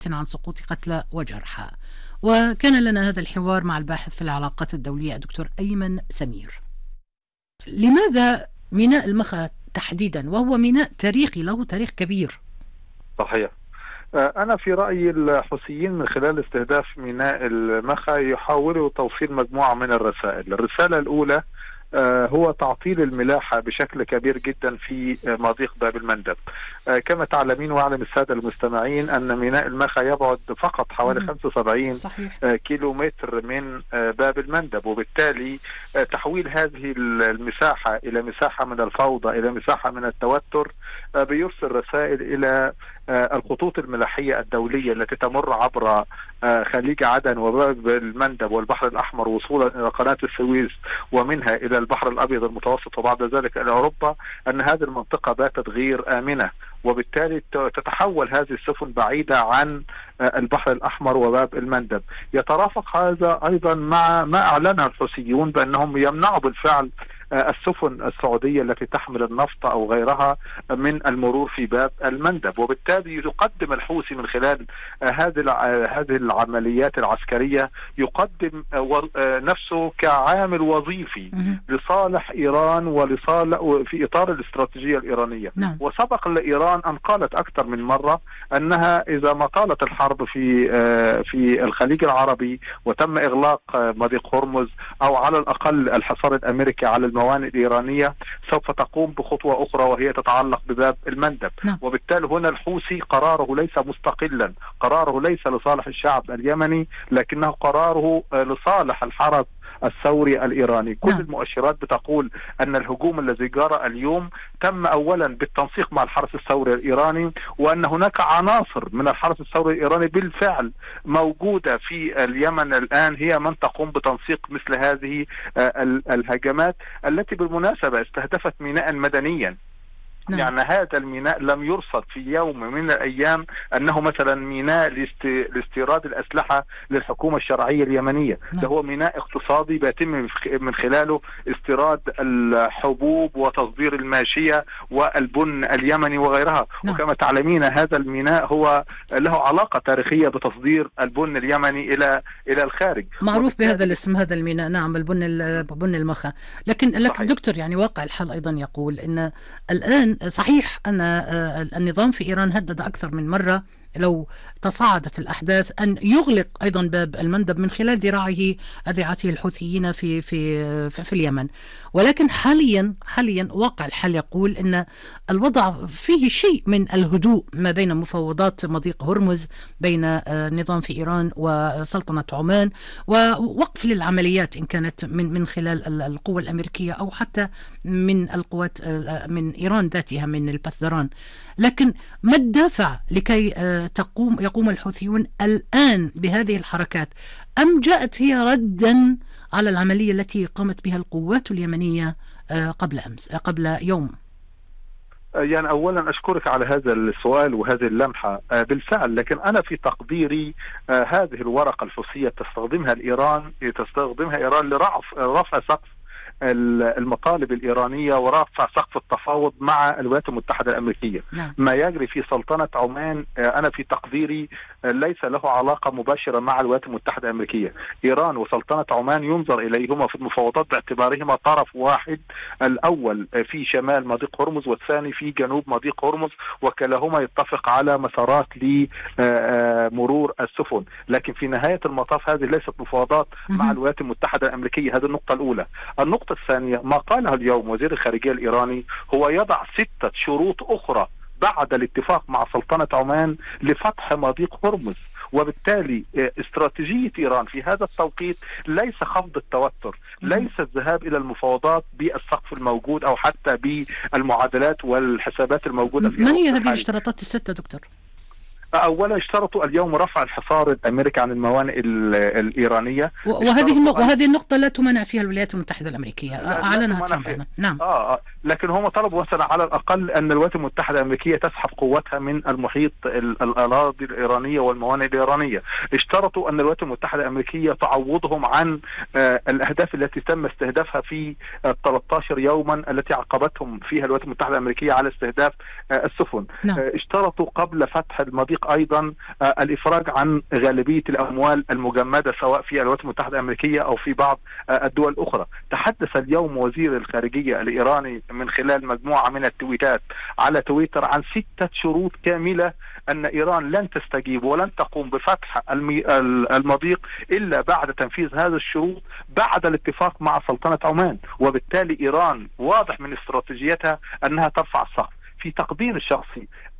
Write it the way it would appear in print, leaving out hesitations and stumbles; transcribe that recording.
عن سقوط قتلى وجرحى. وكان لنا هذا الحوار مع الباحث في العلاقات الدولية الدكتور أيمن سمير. لماذا ميناء المخا تحديدا وهو ميناء تاريخي له تاريخ كبير؟ صحيح. أنا في رأيي الحوثيين من خلال استهداف ميناء المخا يحاولوا توصيل مجموعة من الرسائل. الرسالة الأولى هو تعطيل الملاحة بشكل كبير جدا في مضيق باب المندب. كما تعلمين ويعلم السادة المستمعين أن ميناء المخا يبعد فقط حوالي 75 صحيح. كيلو متر من باب المندب، وبالتالي تحويل هذه المساحة إلى مساحة من الفوضى إلى مساحة من التوتر بيرسل رسائل إلى الخطوط الملاحية الدولية التي تمر عبر خليج عدن وباب المندب والبحر الأحمر وصولا إلى قناة السويس ومنها إلى البحر الأبيض المتوسط وبعد ذلك إلى أوروبا، أن هذه المنطقة باتت غير آمنة، وبالتالي تتحول هذه السفن بعيدة عن البحر الأحمر وباب المندب. يترافق هذا أيضا مع ما أعلنه الحوثيون بأنهم يمنعوا بالفعل السفن السعودية التي تحمل النفط أو غيرها من المرور في باب المندب، وبالتالي يقدم الحوثي من خلال هذه العمليات العسكرية يقدم نفسه كعامل وظيفي لصالح إيران ولصالح في إطار الاستراتيجية الإيرانية. وسبق لإيران أن قالت أكثر من مرة أنها إذا ما طالت الحرب في الخليج العربي وتم إغلاق مضيق هرمز أو على الأقل الحصار الأمريكي على الموانئ الإيرانية سوف تقوم بخطوة أخرى وهي تتعلق بباب المندب. وبالتالي هنا الحوثي قراره ليس مستقلا، قراره ليس لصالح الشعب اليمني، لكنه قراره لصالح الحرس الثوري الإيراني. كل المؤشرات بتقول أن الهجوم الذي جرى اليوم تم أولا بالتنسيق مع الحرس الثوري الإيراني، وأن هناك عناصر من الحرس الثوري الإيراني بالفعل موجودة في اليمن الآن هي من تقوم بتنسيق مثل هذه الهجمات التي بالمناسبة استهدفت ميناء مدنيا. يعني هذا الميناء لم يرصد في يوم من الأيام أنه مثلا ميناء لاستيراد الأسلحة للحكومة الشرعية اليمنية. ده هو ميناء اقتصادي بيتم من خلاله استيراد الحبوب وتصدير الماشية والبن اليمني وغيرها. وكما تعلمين هذا الميناء هو له علاقة تاريخية بتصدير البن اليمني إلى الخارج، معروف بهذا الاسم هذا الميناء. نعم، بن المخا. لكن دكتور، يعني واقع الحال أيضا يقول أن الآن صحيح أن النظام في إيران هدد أكثر من مرة لو تصاعدت الأحداث أن يغلق أيضا باب المندب من خلال أذرعته الحوثيين في اليمن، ولكن حاليا واقع الحال يقول أن الوضع فيه شيء من الهدوء ما بين مفاوضات مضيق هرمز بين النظام في إيران وسلطنة عمان، ووقف للعمليات إن كانت من خلال القوة الأمريكية أو حتى من القوات من إيران ذاتها من البسدران. لكن ما الدافع لكي يقوم الحوثيون الآن بهذه الحركات؟ أم جاءت هي ردا على العملية التي قامت بها القوات اليمنية قبل يوم؟ يعني أولا أشكرك على هذا السؤال وهذه اللمحة. بالفعل، لكن أنا في تقديري هذه الورقة الحوثية تستخدمها إيران لرفع سقف المطالب الإيرانية ورفع سقف التفاوض مع الولايات المتحدة الأمريكية. ما يجري في سلطنة عمان أنا في تقديري ليس له علاقة مباشرة مع الولايات المتحدة الأمريكية. إيران وسلطنة عمان ينظر إليهما في المفاوضات باعتبارهما طرف واحد، الأول في شمال مضيق هرمز والثاني في جنوب مضيق هرمز، وكلاهما يتفق على مسارات لمرور السفن. لكن في نهاية المطاف هذه ليست مفاوضات مع الولايات المتحدة الأمريكية. هذه النقطة الأولى. النقطة الثانية، ما قاله اليوم وزير الخارجية الإيراني هو يضع 6 شروط أخرى بعد الاتفاق مع سلطنة عمان لفتح مضيق هرمز، وبالتالي استراتيجية إيران في هذا التوقيت ليس خفض التوتر، ليس الذهاب إلى المفاوضات بالسقف الموجود أو حتى بالمعادلات والحسابات الموجودة في. ما هي هذه الاشتراطات ال6 دكتور؟ أولا اشترطوا اليوم رفع الحصار الأمريكي عن الموانئ الإيرانية، وهذه النقطة لا تمانع فيها الولايات المتحدة الأمريكية، أعلنها ترامب. نعم. لكن هم طلبوا مثلا على الأقل أن الولايات المتحدة الأمريكية تسحب قوتها من المحيط الأراضي الإيرانية والموانئ الإيرانية. اشترطوا أن الولايات المتحدة الأمريكية تعوضهم عن الأهداف التي تم استهدافها في 13 يوما التي عاقبتهم فيها الولايات المتحدة الأمريكية على استهداف السفن. اشترطوا قبل فتح المضيق التطبيق أيضا الإفراج عن غالبية الأموال المجمدة سواء في الولايات المتحدة الأمريكية أو في بعض الدول الأخرى. تحدث اليوم وزير الخارجية الإيراني من خلال مجموعة من التويتات على تويتر عن 6 شروط كاملة أن إيران لن تستجيب ولن تقوم بفتح المضيق إلا بعد تنفيذ هذه الشروط بعد الاتفاق مع سلطنة عمان. وبالتالي إيران واضح من استراتيجيتها أنها ترفع السقف. في تقدير الشخصي